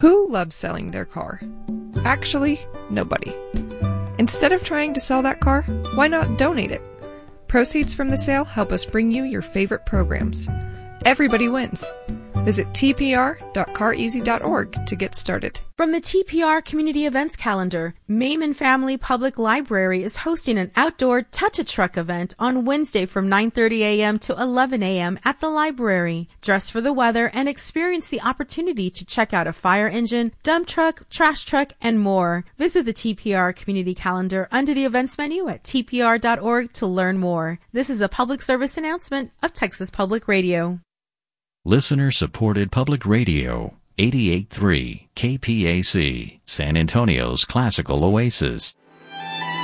Who loves selling their car? Actually, nobody. Instead of trying to sell that car, why not donate it? Proceeds from the sale help us bring you your favorite programs. Everybody wins. Visit tpr.careasy.org to get started. From the TPR Community Events Calendar, Maiman Family Public Library is hosting an outdoor Touch-a-Truck event on Wednesday from 9:30 a.m. to 11 a.m. at the library. Dress for the weather and experience the opportunity to check out a fire engine, dump truck, trash truck, and more. Visit the TPR Community Calendar under the events menu at tpr.org to learn more. This is a public service announcement of Texas Public Radio. Listener-supported public radio, 88.3 KPAC, San Antonio's classical oasis.